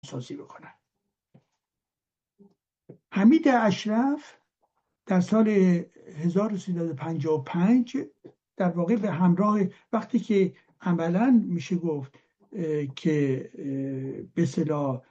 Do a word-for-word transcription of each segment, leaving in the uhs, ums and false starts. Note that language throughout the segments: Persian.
سازی بکنن. حمید اشرف در سال هزار و سیصد و پنجاه و پنج در واقع به همراه، وقتی که عملا میشه گفت که به اصطلاح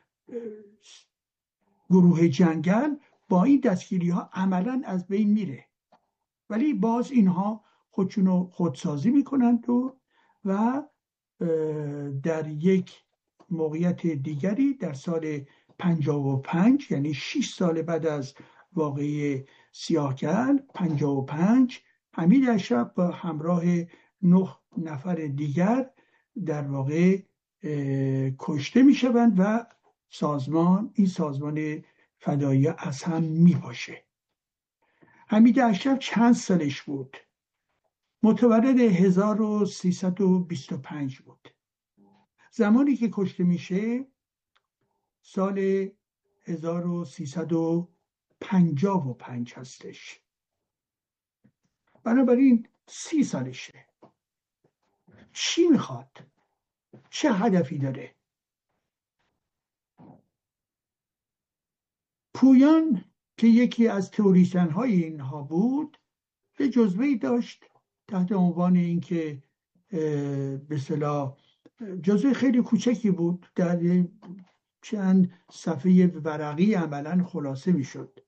گروه جنگل با این دستگیری ها عملا از بین میره، ولی باز اینها خودشونو خودسازی میکنند و و در یک موقعیت دیگری در سال پنجاه و پنج، یعنی شش سال بعد از واقعه سیاهگل پنجاه و پنج، حمید اشرف با همراه نه نفر دیگر در واقع کشته میشوند و سازمان این سازمان فدایی از هم میپاشه. حمید اشرف چند سالش بود؟ متولد هزار و سیصد و بیست و پنج بود. زمانی که کشته میشه سال هزار و سیصد و پنجاه و پنج هستش، بنابراین سی سالشه. چی میخواد؟ چه هدفی داره؟ پویان که یکی از تئوریسین های اینها بود یه جزوه‌ای داشت تحت عنوان اینکه به اصطلاح جزوه خیلی کوچکی بود، در چند صفحه ورقی عملا خلاصه میشد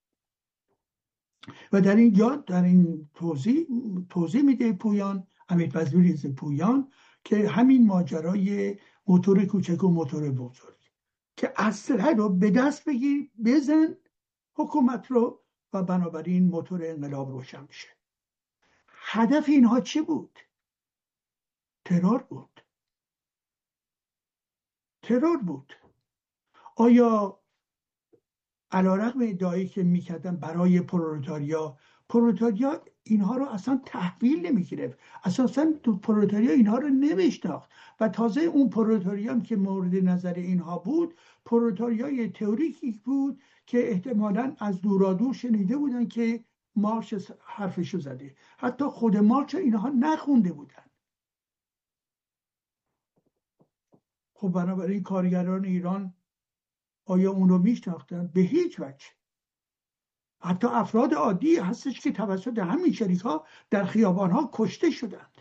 و در اینجا در این توضیح توضیح میده پویان، امیرپذیر پویان، که همین ماجرای موتور کوچک و موتور بزرگ که اسلحه رو به دست بگیر بزن حکومت رو و بنابراین موتور انقلاب روشن میشه. هدف اینها چی بود؟ ترور بود. ترور بود. آیا علیرغم ادعایی که میکردن برای پرولتاریا، پرولتاریا اینها رو اصلا تحویل نمیگرفت، اساسا تو پرولتاریا اینها رو نمیشناخت و تازه اون پرولتاریا هم که مورد نظر اینها بود پرولتاریای تئوریکی بود که احتمالاً از دورادور شنیده بودن که مارکس حرفشو زده، حتی خود مارکس اینها نخونده بودن. خب بنابراین کارگران ایران آیا اون رو میشناختن؟ به هیچ وجه. حتی افراد عادی هستش که توسط همین شریک ها در خیابان ها کشته شدند.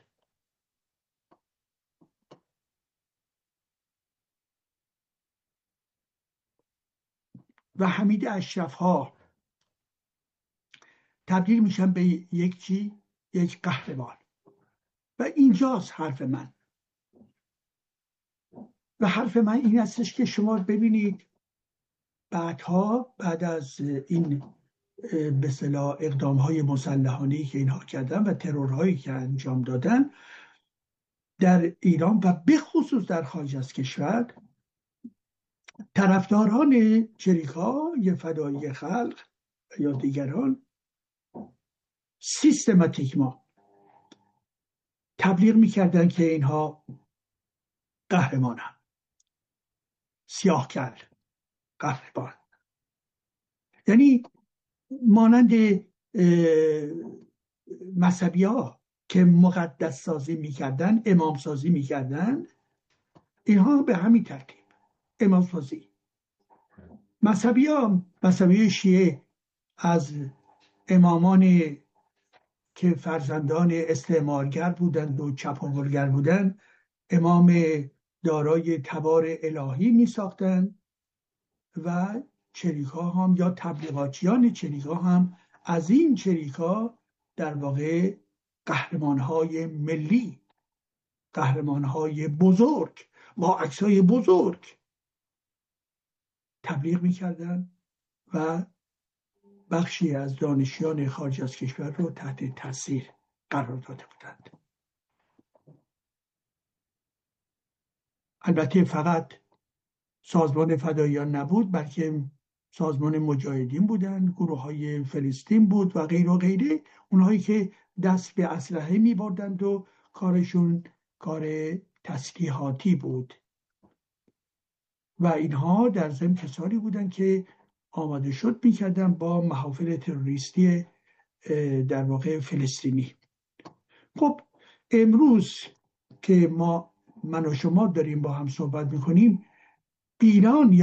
و حمید اشرف ها تبدیل میشن به یک چی؟ یک قهرمان. و اینجاست حرف من. و حرف من این هستش که شما ببینید بعدها بعد از این به اصطلاح اقدام های مسلحانه‌ای که اینها کردن و ترورهایی که انجام دادن در ایران و به خصوص در خارج از کشور، طرفداران چریک‌های فدایی خلق یا دیگران سیستماتیکمان تبلیغ میکردن که اینها قهرمانن، سیاهکل قهرمان، یعنی مانند مذهبی ها که مقدس سازی میکردن، امام سازی میکردن، اینها به همین ترتیب امام سازی. مذهبی ها، مذهبی شیعه از امامان که فرزندان استعمارگر بودند و چپاولگر بودند امام دارای تبار الهی می ساختند و چریکا هم یا تبلیغاتیان چریکا هم از این چریکا در واقع قهرمانهای ملی، قهرمانهای بزرگ با عکسای بزرگ تبلیغ می کردن و بخشی از دانشیان خارج از کشور رو تحت تاثیر قرار داده بودند. البته فقط سازمان فداییان نبود، بلکه سازمان مجاهدین بودند، گروه های فلسطین بود و غیر و غیره، اونهایی که دست به اسلحه می بردند و کارشون کار تسلیحاتی بود و اینها در ضمن کسانی بودند که آماده شد میکردن با محافل تروریستی در واقع فلسطینی. خب امروز که ما من و شما داریم با هم صحبت میکنیم ایران